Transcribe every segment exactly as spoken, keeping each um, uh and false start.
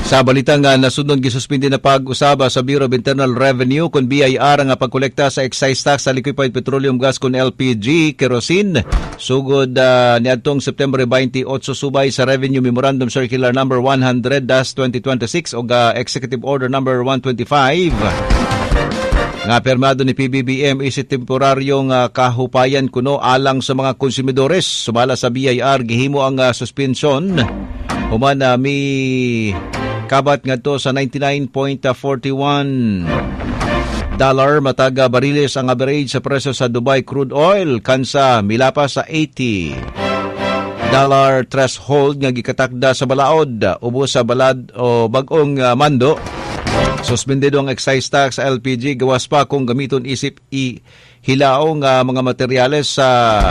Sa balitang nga nasunod gisuspindi na pag-usaba sa Bureau of Internal Revenue kung B I R nga pagkolekta sa excise tax sa liquefied petroleum gas kung L P G, kerosene. Sugod uh, niadtong September twenty-eight subay sa Revenue Memorandum Circular number one hundred dash twenty twenty-six o uh, Executive Order number one twenty-five. Nga permado ni P B B M isi temporaryong uh, kahupayan kuno alang sa mga konsumidores. Sumala sa B I R gihimo ang uh, suspension. Human na uh, may kabat nga to sa ninety-nine point four one dollar mataga bariles ang average sa presyo sa Dubai crude oil kansa milapa sa eighty dollar threshold nga gikatakda sa balaod ubos sa balad o bag-ong uh, mando. Suspendido ang excise tax sa L P G gawas pa kung gamiton isip i hilaong uh, mga materyales sa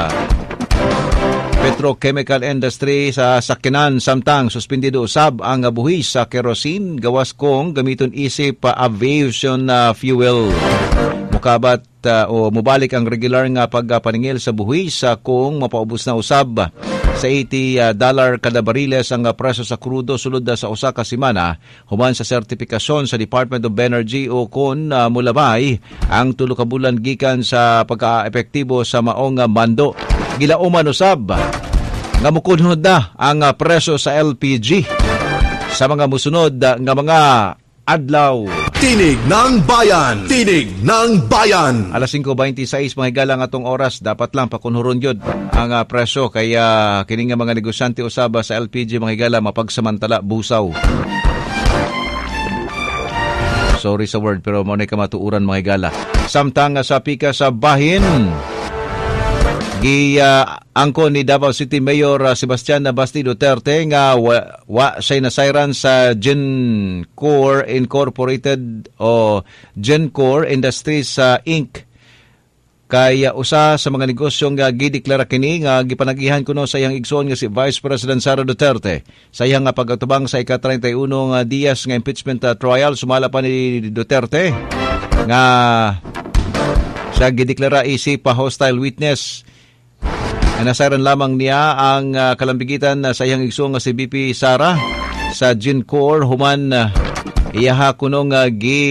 petrochemical industry sa sakyanan. Samtang suspendido usab ang buhis sa kerosene gawas kong gamiton isip uh, aviation uh, fuel. Mukabat uh, o mubalik ang regular nga pagpaningil sa buhis uh, kung mapaubos na usab sa eighty dollar kada bariles ang uh, presyo sa krudo sulod sa usa ka semana human sa sertifikasyon sa Department of Energy o kun uh, mulabay ang tulo ka bulan gikan sa pagka-epektibo sa maong uh, mando. Gilauman usab nga mukunhod na ang uh, presyo sa L P G sa mga musunod uh, nga mga adlaw. Tinig ng Bayan! Tinig ng Bayan! Alas five twenty-six mga higala nga atong oras, dapat lang pakunhuron yun ang uh, presyo. Kaya kining nga mga negosyante usaba sa L P G mga higala mapagsamantala busaw. Sorry sa word pero mo na kamatuuran mga higala. Samtang sa pika sa bahin, gi uh, angko ni Davao City Mayor uh, Sebastian Basti Duterte nga wa, wa siya nasayran sa Gencor Incorporated o Gencor Industries uh, Incorporated kay uh, usa sa mga negosyo nga gideklara kini nga gipanagihan kuno sa iyang igsoon nga si Vice President Sara Duterte sa iyang pag-atubang sa ika thirty-one nga Diaz nga impeachment uh, trial. Sumala pa ni Duterte nga siya gideklara isip pa hostile witness. Nasaran lamang niya ang uh, kalambigitan uh, sa iyang igsoon nga si B P Sara sa Gencor human uh, iyaha kunong uh, gi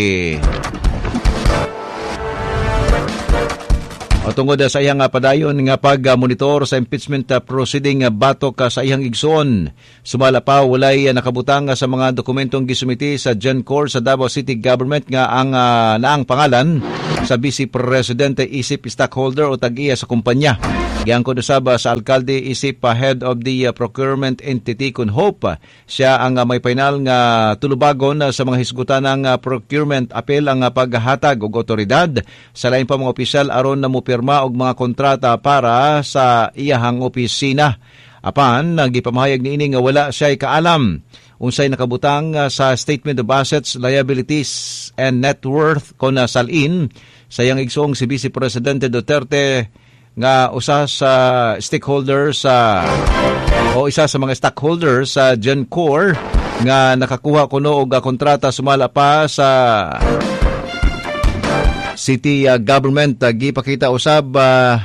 o tungod sa iyang uh, padayon nga pag-monitor uh, sa impeachment uh, proceeding uh, batok uh, sa iyang igsoon. Sumala pa walay uh, nakabutang uh, sa mga dokumentong gisumiti sa Gencor sa Davao City Government nga ang uh, naang pangalan sa Vice Presidente isip stockholder o tag-iya sa kumpanya. Giangkod usaba sa alkalde isip pa head of the uh, procurement entity kun Hope. Siya ang uh, may final nga tulubagon uh, sa mga hisgutan ng uh, procurement apel ang uh, paghatag og otoridad sa lain pa mga opisyal aron na mupirma og mga kontrata para sa iyahang opisina. Apan nagipamahayag niini nga wala siya kaalam unsay nakabutang uh, sa Statement of Assets, Liabilities and Net Worth kon uh, salin sa iyang igsoong si Vice Presidente Duterte nga usa sa stakeholders sa uh, o isa sa mga stockholders sa uh, Gencor nga nakakuha kuno og uh, kontrata sumala pa sa city uh, government. Uh, gipakita usab uh,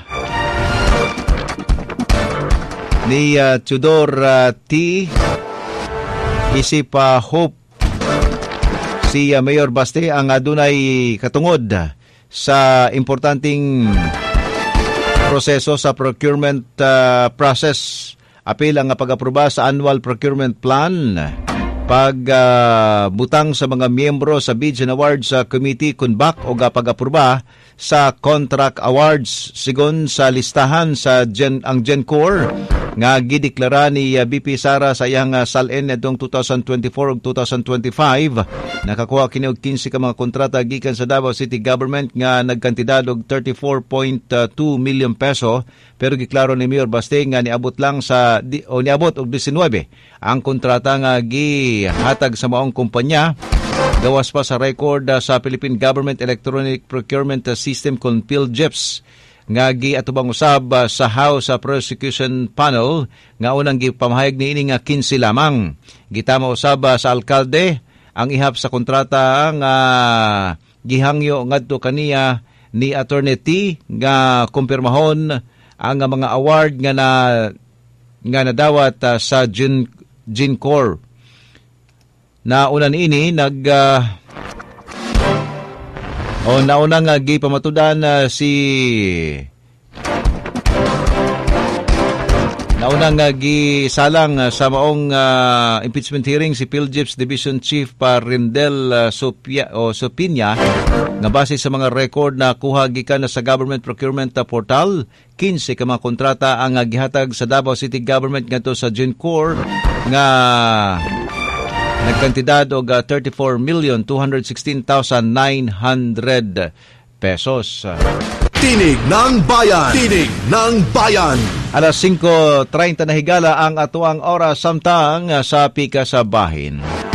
ni uh, Tudor uh, T isip uh, Hope si uh, Mayor Basti ang adunay katungod sa importanteng proseso sa procurement uh, process. Apil ang pag-aproba sa annual procurement plan, pagbutang uh, sa mga miyembro sa Bids and Awards uh, Committee kunbak o pag-aproba sa contract awards sigon sa listahan sa Gen, ang Gencor nga gideklara ni uh, B P Sara sa iyang uh, salin adtong twenty twenty-four ug twenty twenty-five. Nakakuha kini og fifteen ka mga kontrata gikan sa Davao City Government nga nagkantidad og thirty-four point two million peso, pero giklaro ni Mayor Basti nga niabot lang sa di, o niabot og nineteen ang kontrata nga gihatag sa maong kumpanya. Gawas pa sa record uh, sa Philippine Government Electronic Procurement System kon PhilGeps nga giatubang usab uh, sa House uh, Prosecution Panel nga unang gipamahayag niini nga fifteen lamang. Gitama usab uh, sa alkalde ang ihap sa kontrata nga uh, gihangyo ngadto kaniya ni Attorney T nga kumpirmahon ang uh, mga award nga na nga nadawat uh, sa Gen Gencor. Nauna ini nag uh, o nauna nga gipamatudan uh, si Nauna nga gisalang uh, sa maong uh, impeachment hearing si PhilJIPS Division Chief Parindel uh, Sopia, o Sopinya nga base sa mga record na kuha gikan sa government procurement uh, portal, kinse ka mga kontrata ang uh, gihatag sa Davao City Government ngadto sa GenCorp nga nagkantidad og uh, thirty-four million two hundred sixteen thousand nine hundred pesos. Tinig ng Bayan. Tinig ng Bayan. Alas singko treinta na higala ang atuang oras samtang sa pika sa bahin.